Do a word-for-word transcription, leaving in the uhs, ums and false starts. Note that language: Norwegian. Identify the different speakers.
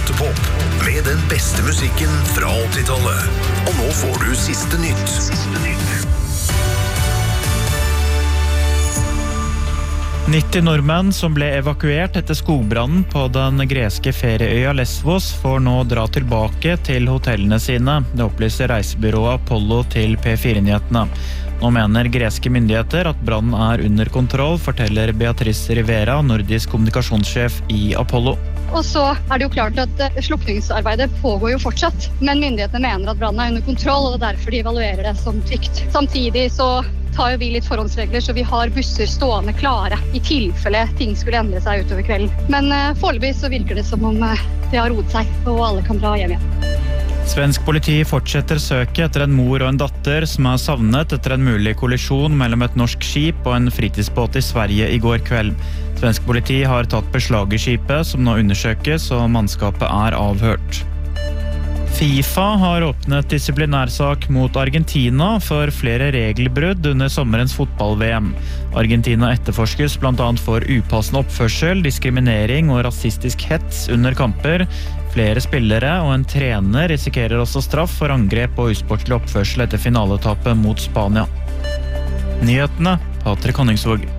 Speaker 1: Toppop, med den beste musikken fra åttitallet. Og nå får du siste nytt. Siste nytt.
Speaker 2: nitti nordmenn som ble evakuert etter skogbrannen på den greske ferieøya Lesvos får nå dra tilbake til hotellene sine. Det opplyser reisebyrået Apollo til P fire-nyhetene. Nå mener greske myndigheter at brannen er under kontroll, forteller Beatrice Rivera, nordisk kommunikasjonssjef i Apollo.
Speaker 3: Og så er det jo klart at slukningsarbeidet pågår jo fortsatt, men myndighetene mener at brannen er under kontroll, og derfor de evaluerer det som trygt. Samtidig så tar jo vi litt forhåndsregler, så vi har busser stående klare i tilfelle ting skulle endre seg utover kvelden. Men uh, foreløpig så virker det som om uh, det har roet seg, og alle kan dra hjem igjen.
Speaker 2: Svensk politi fortsetter søket etter en mor og en datter som er savnet etter en mulig kollisjon mellom et norsk skip og en fritidsbåt i Sverige i går kveld. Svensk politi har tatt beslag i skipet, som nå undersøkes, og mannskapet er avhørt. FIFA har åpnet disiplinærsak mot Argentina for flere regelbrudd under sommerens fotball-V M. Argentina etterforskes blant annet for upassende oppførsel, diskriminering og rasistisk hets under kamper. Flere spillere og en trener risikerer også straff for angrep og usportslig oppførsel etter finaletapet mot Spania. Nyhetene, Patrick Honningsvåg.